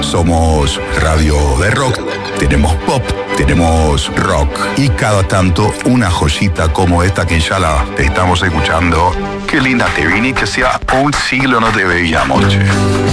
Somos radio de rock, tenemos pop, tenemos rock y cada tanto una joyita como esta que ya la estamos escuchando. Qué linda te vine, que sea un siglo no te veíamos, che.